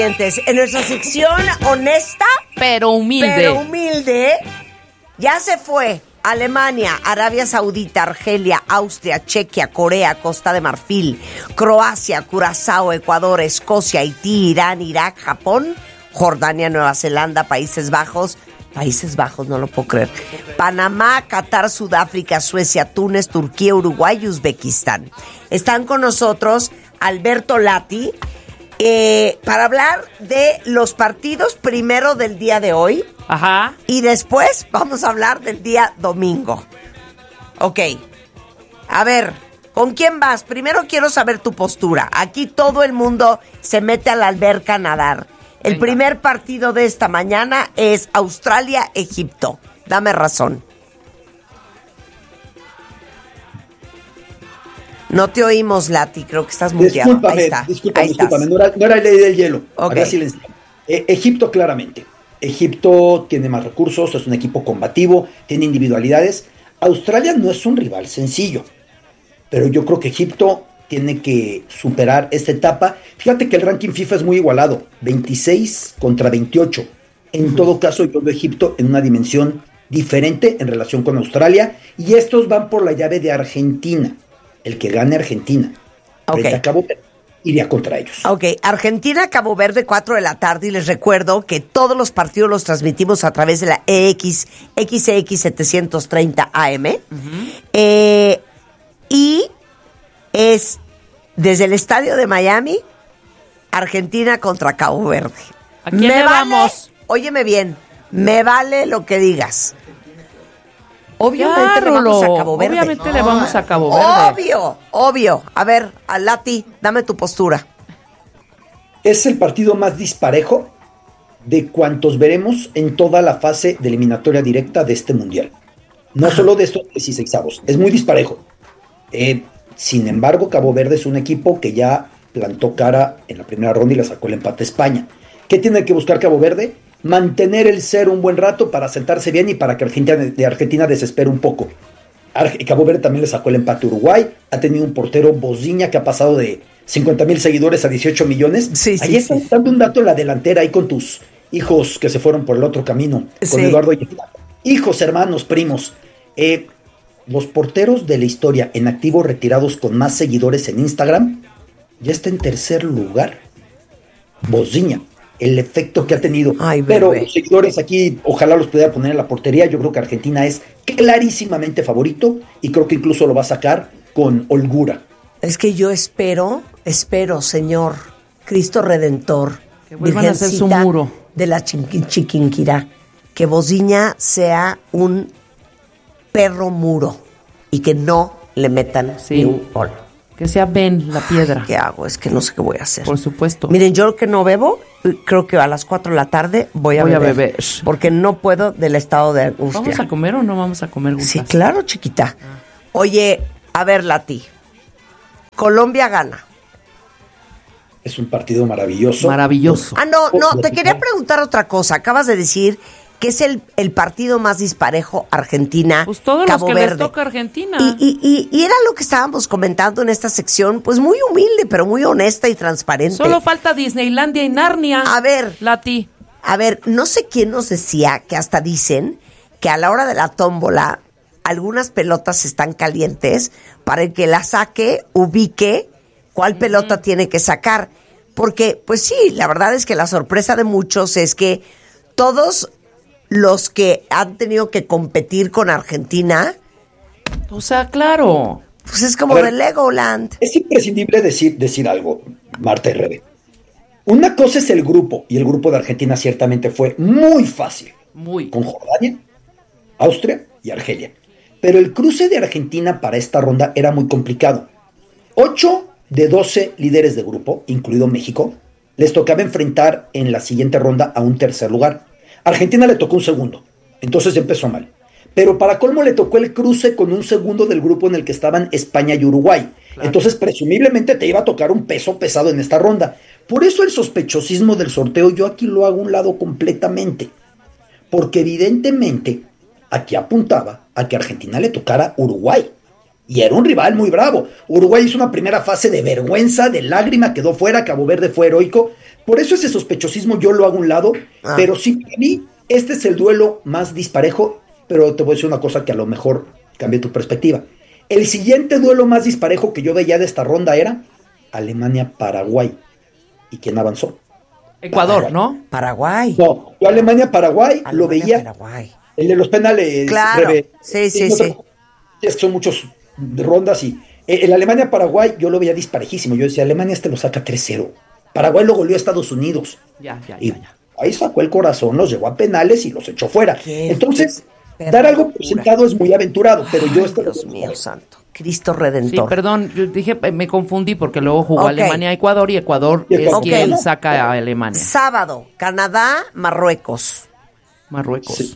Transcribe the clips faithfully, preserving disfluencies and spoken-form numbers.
En nuestra sección honesta, pero humilde. pero humilde, ya se fue Alemania, Arabia Saudita, Argelia, Austria, Chequia, Corea, Costa de Marfil, Croacia, Curazao, Ecuador, Escocia, Haití, Irán, Irak, Japón, Jordania, Nueva Zelanda, Países Bajos, Países Bajos, no lo puedo creer, Panamá, Qatar, Sudáfrica, Suecia, Túnez, Turquía, Uruguay y Uzbekistán. Están con nosotros Alberto Lati, Eh, para hablar de los partidos primero del día de hoy. Ajá. Y después vamos a hablar del día domingo. Ok. A ver, ¿con quién vas? Primero quiero saber tu postura. Aquí todo el mundo se mete a la alberca a nadar. El Venga. primer partido de esta mañana es Australia-Egipto. Dame razón. No te oímos, Lati, creo que estás muteado. Discúlpame, Ahí está. discúlpame, Ahí discúlpame. estás. No era, no era ley del hielo. Ok. Había silencio. Eh, Egipto, claramente. Egipto tiene más recursos, es un equipo combativo, tiene individualidades. Australia no es un rival sencillo, pero yo creo que Egipto tiene que superar esta etapa. Fíjate que el ranking FIFA es muy igualado, veintiséis contra veintiocho. En uh-huh. todo caso, yo veo a Egipto en una dimensión diferente en relación con Australia, y estos van por la llave de Argentina. El que gane Argentina, okay. frente a Cabo Verde, iría contra ellos. Ok, Argentina, Cabo Verde, cuatro de la tarde, y les recuerdo que todos los partidos los transmitimos a través de la E X, X X setecientos treinta A M, uh-huh. eh, y es desde el estadio de Miami, Argentina contra Cabo Verde. ¿A quién le vamos? Óyeme bien, me vale lo que digas. Obviamente claro, le vamos a Cabo Verde. Obviamente no, le vamos a Cabo Verde. Obvio, obvio. A ver, a Lati, dame tu postura. Es el partido más disparejo de cuantos veremos en toda la fase de eliminatoria directa de este mundial. No Ajá. solo de estos dieciseisavos, es muy disparejo. Eh, sin embargo, Cabo Verde es un equipo que ya plantó cara en la primera ronda y le sacó el empate a España. ¿Qué tiene que buscar Cabo Verde? Mantener el cero un buen rato para sentarse bien y para que Argentina, de Argentina desespere un poco. Cabo Verde también le sacó el empate a Uruguay. Ha tenido un portero Boziña que ha pasado de cincuenta mil seguidores a dieciocho millones. Sí, sí, ahí está sí. dando un dato en la delantera ahí con tus hijos que se fueron por el otro camino. Con sí. Eduardo y hijos, hermanos, primos. Eh, los porteros de la historia en activo retirados con más seguidores en Instagram ya está en tercer lugar. Boziña. El efecto que ha tenido. Ay, pero los seguidores aquí, ojalá los pudiera poner en la portería. Yo creo que Argentina es clarísimamente favorito y creo que incluso lo va a sacar con holgura. Es que yo espero, espero, Señor Cristo Redentor, que vuelvan a hacer su muro de la Chiqui- Chiquinquirá, que Boziña sea un perro muro y que no le metan sí. ni un gol. Que sea Ben la piedra. Ay, ¿qué hago? Es que no sé qué voy a hacer. Por supuesto. Miren, yo que no bebo, creo que a las cuatro de la tarde voy a voy beber. a beber. Porque no puedo del estado de angustia. ¿Vamos a comer o no vamos a comer juntas? Sí, claro, chiquita. Ah. Oye, a ver, Lati. Colombia gana. Es un partido maravilloso. Maravilloso. Ah, no, no, te quería preguntar otra cosa. Acabas de decir que es el, el partido más disparejo Argentina, pues todos Cabo los que Verde. les toca Argentina. Y, y, y, y era lo que estábamos comentando en esta sección, pues muy humilde, pero muy honesta y transparente. Solo falta Disneylandia y Narnia. A ver, Lati. A ver, no sé quién nos decía que hasta dicen que a la hora de la tómbola algunas pelotas están calientes para el que la saque, ubique cuál pelota uh-huh. tiene que sacar. Porque, pues sí, la verdad es que la sorpresa de muchos es que todos los que han tenido que competir con Argentina, o sea, claro, pues es como de Legoland. Es imprescindible decir, decir algo, Marta y Rebe. Una cosa es el grupo, y el grupo de Argentina ciertamente fue muy fácil. Muy. Con Jordania, Austria y Argelia. Pero el cruce de Argentina para esta ronda era muy complicado. Ocho de doce líderes de grupo, incluido México, les tocaba enfrentar en la siguiente ronda a un tercer lugar. Argentina le tocó un segundo, entonces empezó mal. Pero para colmo le tocó el cruce con un segundo del grupo en el que estaban España y Uruguay. Claro. Entonces presumiblemente te iba a tocar un peso pesado en esta ronda. Por eso el sospechosismo del sorteo yo aquí lo hago a un lado completamente. Porque evidentemente aquí apuntaba a que a Argentina le tocara Uruguay. Y era un rival muy bravo. Uruguay hizo una primera fase de vergüenza, de lágrima, quedó fuera. Cabo Verde fue heroico. Por eso ese sospechosismo yo lo hago a un lado, ah. pero sí, para mí, este es el duelo más disparejo, pero te voy a decir una cosa que a lo mejor cambie tu perspectiva. El siguiente duelo más disparejo que yo veía de esta ronda era Alemania-Paraguay. ¿Y quién avanzó? Ecuador, Paraguay. ¿no? Paraguay. No, yo Alemania-Paraguay lo veía. Paraguay. El de los penales. Claro, breve, sí, sí, sí. sí. Es que son muchos rondas y el Alemania-Paraguay yo lo veía disparejísimo. Yo decía, Alemania este lo saca tres cero. Paraguay lo goleó a Estados Unidos. Ya, ya, y ya, ya. Ahí sacó el corazón, los llevó a penales y los echó fuera. Qué Entonces, dar algo por sentado es muy aventurado, pero Ay, yo estoy... Dios mío santo. Cristo Redentor. Sí, perdón, yo dije, me confundí porque luego jugó okay. Alemania-Ecuador y Ecuador okay. es okay. quien saca a Alemania. Sábado, Canadá, Marruecos. Marruecos. Sí.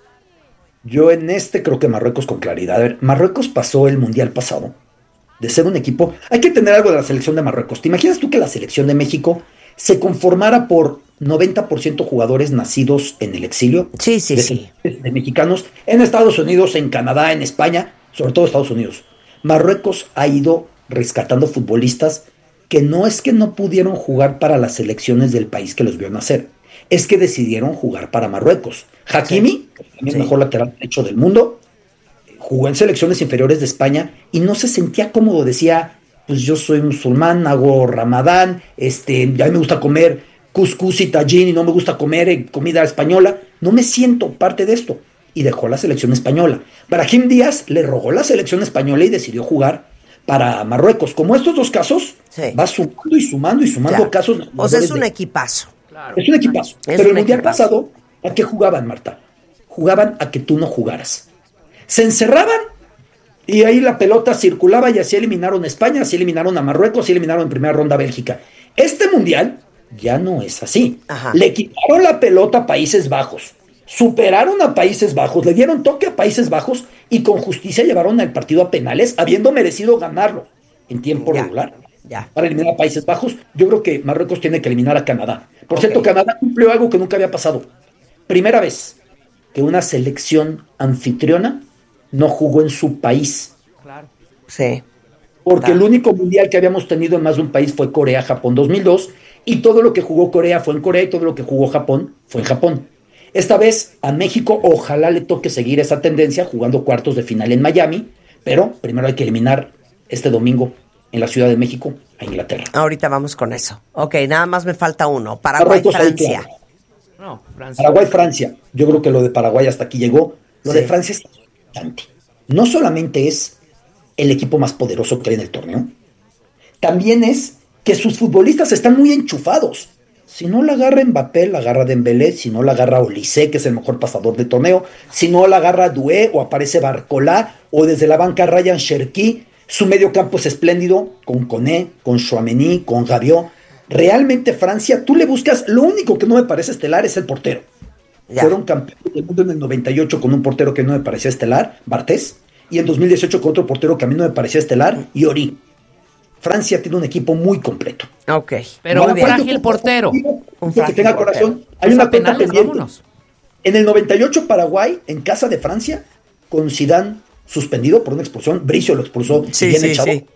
Yo en este creo que Marruecos con claridad. A ver, Marruecos pasó el Mundial pasado de ser un equipo... Hay que tener algo de la selección de Marruecos. ¿Te imaginas tú que la selección de México se conformara por noventa por ciento jugadores nacidos en el exilio? Sí, sí, de, sí. De mexicanos en Estados Unidos, en Canadá, en España, sobre todo Estados Unidos. Marruecos ha ido rescatando futbolistas que no es que no pudieron jugar para las selecciones del país que los vio nacer, es que decidieron jugar para Marruecos. Hakimi, sí. también sí. el mejor lateral derecho del mundo, jugó en selecciones inferiores de España y no se sentía cómodo, decía, pues yo soy musulmán, hago ramadán, este, a mí me gusta comer cuscús y tajín y no me gusta comer eh, comida española, no me siento parte de esto. Y dejó la selección española. Brahim Díaz le rogó la selección española y decidió jugar para Marruecos. Como estos dos casos, sí. va sumando y sumando y sumando ya. casos. O sea, es un de... equipazo. Claro. Es un equipazo. Es Pero un el Mundial equipazo. pasado, ¿a qué jugaban, Marta? Jugaban a que tú no jugaras. Se encerraban y ahí la pelota circulaba y así eliminaron a España, así eliminaron a Marruecos, así eliminaron en primera ronda a Bélgica. Este Mundial ya no es así. Ajá. Le quitaron la pelota a Países Bajos. Superaron a Países Bajos, le dieron toque a Países Bajos y con justicia llevaron al partido a penales, habiendo merecido ganarlo en tiempo ya, regular. Ya. Para eliminar a Países Bajos, yo creo que Marruecos tiene que eliminar a Canadá. Por okay. cierto, Canadá cumplió algo que nunca había pasado. Primera vez que una selección anfitriona no jugó en su país. Claro. Sí. Porque claro. el único mundial que habíamos tenido en más de un país fue Corea-Japón dos mil dos, y todo lo que jugó Corea fue en Corea y todo lo que jugó Japón fue en Japón. Esta vez a México ojalá le toque seguir esa tendencia jugando cuartos de final en Miami, pero primero hay que eliminar este domingo en la Ciudad de México a Inglaterra. Ahorita vamos con eso. Ok, nada más me falta uno. Paraguay-Francia. Claro. No, Francia. Paraguay-Francia. Yo creo que lo de Paraguay hasta aquí llegó. Lo sí. de Francia es importante. No solamente es el equipo más poderoso que hay en el torneo, también es que sus futbolistas están muy enchufados. Si no la agarra Mbappé, la agarra Dembélé. Si no la agarra Olise, que es el mejor pasador del torneo. Si no la agarra Doué o aparece Barcola. O desde la banca Ryan Cherki. Su medio campo es espléndido. Con Koné, con Chouameni, con Rabiot. Realmente Francia, tú le buscas. Lo único que no me parece estelar es el portero. Ya. Fueron campeones del mundo en el noventa y ocho con un portero que no me parecía estelar, Bartés. Y en dos mil dieciocho con otro portero que a mí no me parecía estelar, Iorí. Francia tiene un equipo muy completo. Ok. Pero un frágil portero. Un que tenga portero. corazón. Hay Pues una a cuenta penales, pendiente. vámonos. En el noventa y ocho Paraguay, en casa de Francia, con Zidane suspendido por una expulsión, Bricio lo expulsó, Sí, bien sí, echado, sí.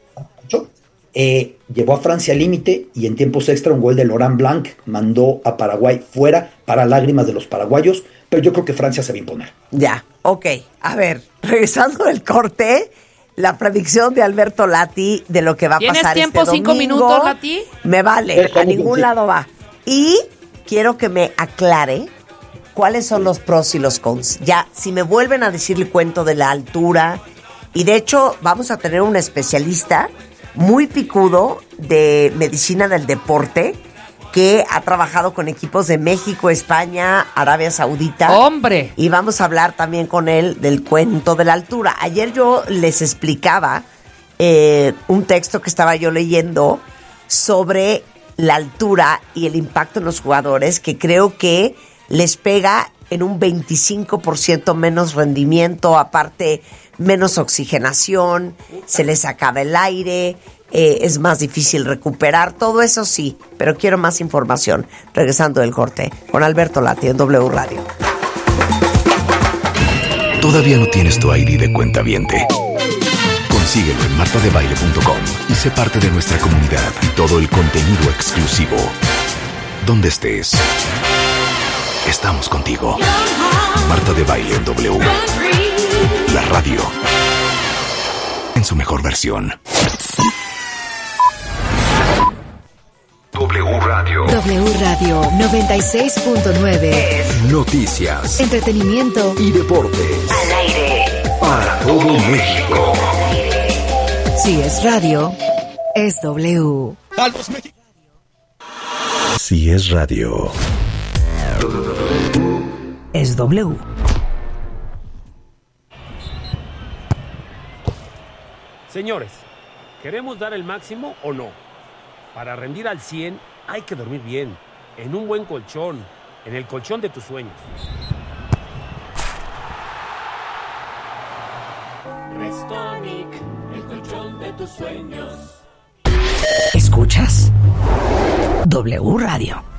eh, llevó a Francia al límite y en tiempos extra un gol de Laurent Blanc mandó a Paraguay fuera para lágrimas de los paraguayos, pero yo creo que Francia se va a imponer. Ya, ok. A ver, regresando del corte, la predicción de Alberto Lati de lo que va a ¿Tienes pasar tiempo, este cinco domingo, minutos, Lati? Me vale, Déjame a ningún decir. lado va. Y quiero que me aclare cuáles son los pros y los cons. Ya, si me vuelven a decir el cuento de la altura, y de hecho vamos a tener un especialista muy picudo de medicina del deporte que ha trabajado con equipos de México, España, Arabia Saudita. ¡Hombre! Y vamos a hablar también con él del cuento de la altura. Ayer yo les explicaba eh, un texto que estaba yo leyendo sobre la altura y el impacto en los jugadores, que creo que les pega en un veinticinco por ciento menos rendimiento, aparte menos oxigenación, se les acaba el aire, eh, es más difícil recuperar, todo eso sí, pero quiero más información. Regresando del corte, con Alberto Lati en W Radio. ¿Todavía no tienes tu I D de cuentaviente? Consíguelo en marta de baile punto com y sé parte de nuestra comunidad y todo el contenido exclusivo. donde estés. Estamos contigo. Marta de Baile en W. La radio. En su mejor versión. W Radio. W Radio noventa y seis punto nueve. Noticias, entretenimiento y deportes. Al aire. Para todo México. Si es radio, es W. Si es radio, es W. Señores, ¿queremos dar el máximo o no? Para rendir al cien hay que dormir bien, en un buen colchón, en el colchón de tus sueños. Restonic, el colchón de tus sueños. ¿Escuchas? W Radio.